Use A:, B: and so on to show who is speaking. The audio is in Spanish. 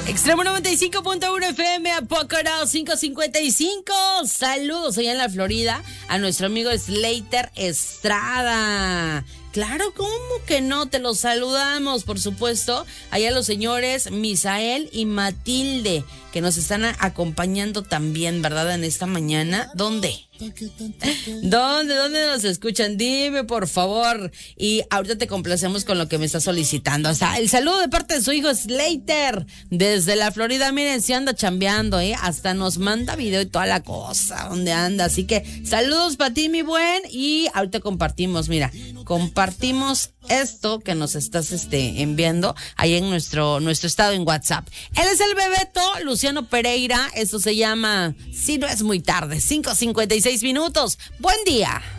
A: Extremo 95.1 FM, a Pocono 555. Saludos allá en la Florida a nuestro amigo Slater Estrada. Claro, ¿cómo que no? Te los saludamos, por supuesto. Allá los señores Misael y Matilde, que nos están acompañando también, ¿verdad? En esta mañana. ¿Dónde? ¿Dónde nos escuchan? Dime, por favor. Y ahorita te complacemos con lo que me está solicitando. O sea, el saludo de parte de su hijo Slater, desde la Florida. Miren, si anda chambeando, hasta nos manda video y toda la cosa, donde anda. Así que saludos para ti, mi buen. Y ahorita compartimos, mira, compartimos esto que nos estás enviando ahí en nuestro estado en WhatsApp. Él es el Bebeto Luciano Pereira. Esto se llama Si no es muy tarde, 5:56 minutos. Buen día.